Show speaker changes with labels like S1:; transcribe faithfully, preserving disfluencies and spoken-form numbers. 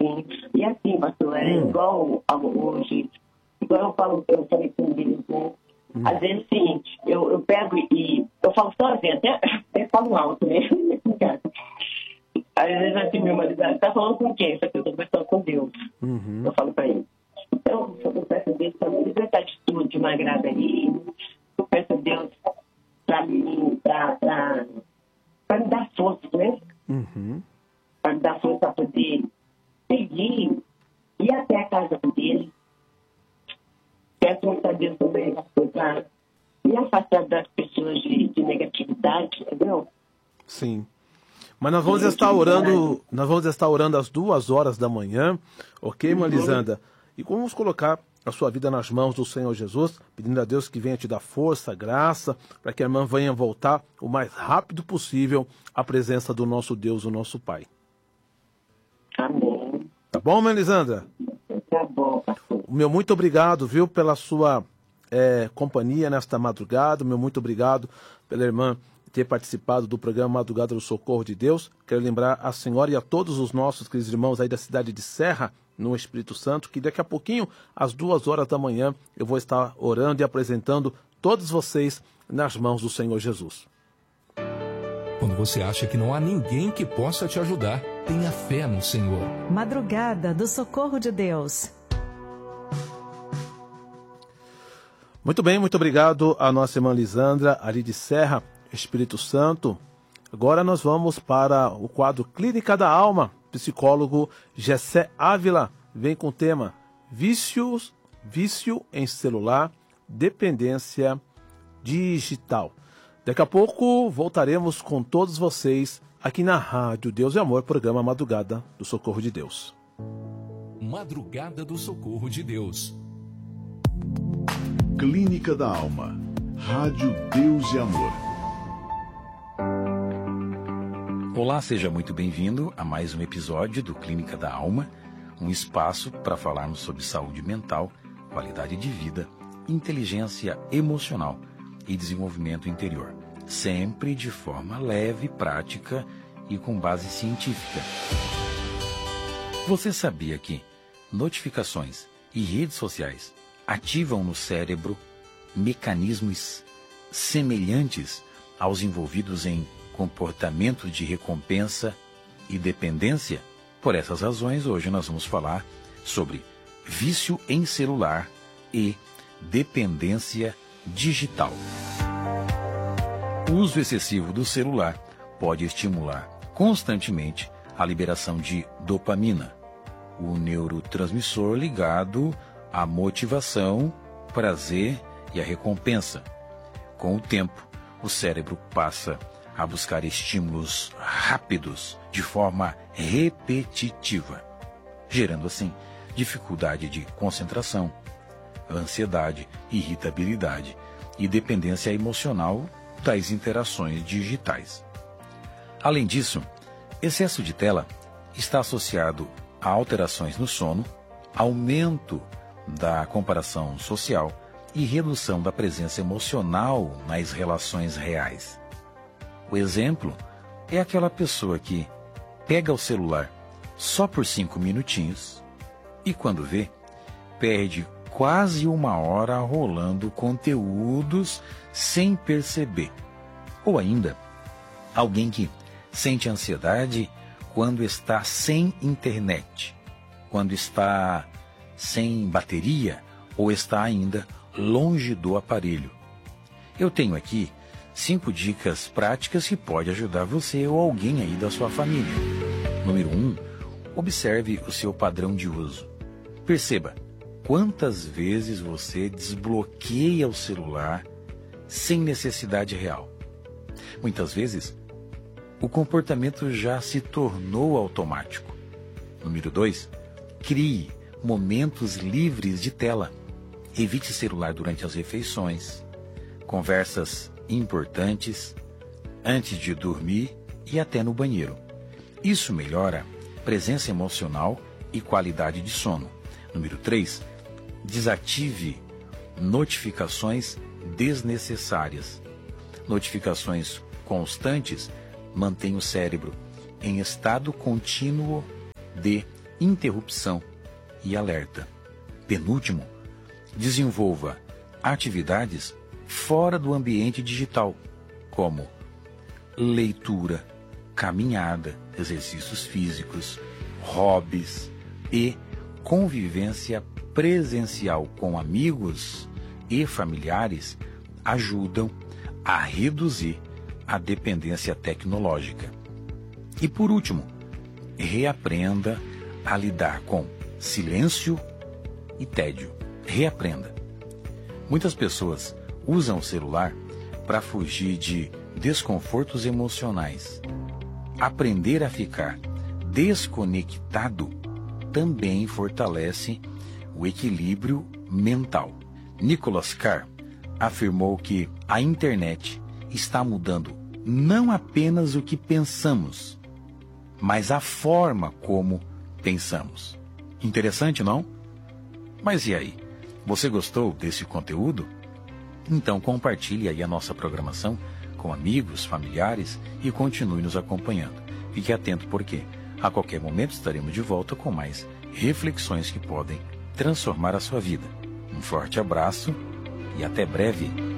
S1: Sim. E assim, pastor, é hum. igual hoje, igual eu falo, eu falei com o Deus, né? Hum. Às vezes é o seguinte, eu, eu pego e eu falo sozinho, até, até falo alto, né? Às vezes assim, meu marido está falando com quem? Só que eu estou conversando com Deus. Uhum. Eu falo para ele. Então, eu peço a Deus para me libertar de tudo, de uma grada aí. Eu peço a Deus para me, pra, pra, pra me dar força, né? Uhum. Para me dar força para poder seguir, ir até a casa dele. Peço muito a Deus também para me afastar das pessoas de, de negatividade, entendeu?
S2: Sim. Mas nós vamos estar orando, nós vamos estar orando às duas horas da manhã, ok, irmã Lisandra? E vamos colocar a sua vida nas mãos do Senhor Jesus, pedindo a Deus que venha te dar força, graça, para que a irmã venha voltar o mais rápido possível à presença do nosso Deus, o nosso Pai.
S1: Amém.
S2: Tá bom, irmã Lisandra?
S1: Tá bom, pastor.
S2: Meu muito obrigado, viu, pela sua é, companhia nesta madrugada, meu muito obrigado pela irmã ter participado do programa Madrugada do Socorro de Deus. Quero lembrar a senhora e a todos os nossos queridos irmãos aí da cidade de Serra, no Espírito Santo, que daqui a pouquinho, às duas horas da manhã, eu vou estar orando e apresentando todos vocês nas mãos do Senhor Jesus.
S3: Quando você acha que não há ninguém que possa te ajudar, tenha fé no Senhor.
S4: Madrugada do Socorro de Deus.
S2: Muito bem, muito obrigado à nossa irmã Lisandra, ali de Serra, Espírito Santo. Agora nós vamos para o quadro Clínica da Alma. Psicólogo Gessé Ávila vem com o tema Vícios, Vício em Celular, Dependência Digital. Daqui a pouco voltaremos com todos vocês aqui na Rádio Deus e Amor, programa Madrugada do Socorro de Deus.
S3: Madrugada do Socorro de Deus.
S5: Clínica da Alma, Rádio Deus e Amor.
S6: Olá, seja muito bem-vindo a mais um episódio do Clínica da Alma, um espaço para falarmos sobre saúde mental, qualidade de vida, inteligência emocional e desenvolvimento interior, sempre de forma leve, prática e com base científica. Você sabia que notificações e redes sociais ativam no cérebro mecanismos semelhantes aos envolvidos em comportamento de recompensa e dependência? Por essas razões, hoje nós vamos falar sobre vício em celular e dependência digital. O uso excessivo do celular pode estimular constantemente a liberação de dopamina, o neurotransmissor ligado à motivação, prazer e à recompensa. Com o tempo, o cérebro passa a buscar estímulos rápidos de forma repetitiva, gerando assim dificuldade de concentração, ansiedade, irritabilidade e dependência emocional das interações digitais. Além disso, excesso de tela está associado a alterações no sono, aumento da comparação social e redução da presença emocional nas relações reais. O exemplo é aquela pessoa que pega o celular só por cinco minutinhos e, quando vê, perde quase uma hora rolando conteúdos sem perceber. Ou ainda, alguém que sente ansiedade quando está sem internet, quando está sem bateria ou está ainda longe do aparelho. Eu tenho aqui cinco dicas práticas que podem ajudar você ou alguém aí da sua família. Número um, observe o seu padrão de uso. Perceba quantas vezes você desbloqueia o celular sem necessidade real. Muitas vezes, o comportamento já se tornou automático. Número dois, crie momentos livres de tela. Evite celular durante as refeições, conversas importantes, antes de dormir e até no banheiro. Isso melhora presença emocional e qualidade de sono. Número três, desative notificações desnecessárias. Notificações constantes mantêm o cérebro em estado contínuo de interrupção e alerta. Penúltimo, desenvolva atividades fora do ambiente digital, como leitura, caminhada, exercícios físicos, hobbies e convivência presencial com amigos e familiares ajudam a reduzir a dependência tecnológica. E por último, reaprenda a lidar com silêncio e tédio. Reaprenda. Muitas pessoas usam o celular para fugir de desconfortos emocionais. Aprender a ficar desconectado também fortalece o equilíbrio mental. Nicholas Carr afirmou que a internet está mudando não apenas o que pensamos, mas a forma como pensamos. Interessante, não? Mas e aí? Você gostou desse conteúdo? Então compartilhe aí a nossa programação com amigos, familiares e continue nos acompanhando. Fique atento porque a qualquer momento estaremos de volta com mais reflexões que podem transformar a sua vida. Um forte abraço e até breve!